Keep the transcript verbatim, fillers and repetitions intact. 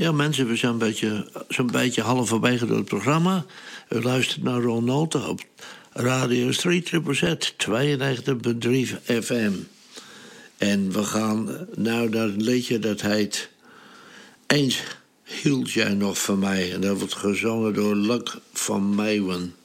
Ja, mensen, we zijn een beetje, zo'n beetje halverwege door het programma. U luistert naar Ron Noten op Radio Street Triple Z, tweeënnegentig komma drie F M. En we gaan nou naar een liedje dat heet Eens hield jij nog van mij. En dat wordt gezongen door Luc van Meeuwen.